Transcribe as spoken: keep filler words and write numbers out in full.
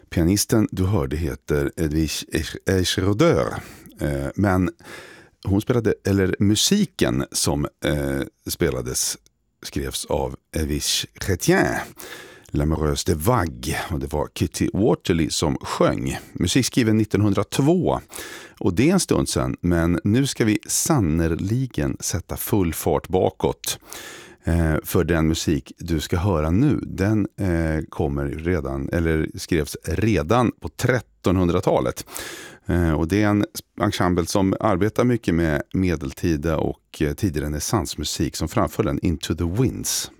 Pianisten du hörde heter Edwige Eicherodeur, eh, men hon spelade, eller musiken som eh, spelades skrevs av Edwige Chrétien, L'Amoureuse de Vague, och det var Kitty Waterley som sjöng. Musik skriven nittonhundratvå, och det är en stund sedan, men nu ska vi sannerligen sätta full fart bakåt. Eh, för den musik du ska höra nu, den eh, kommer redan, eller skrevs redan på trettonhundratalet. Eh, och det är en ensemble som arbetar mycket med medeltida och eh, tidig renässansmusik, som framför den Into the Winds.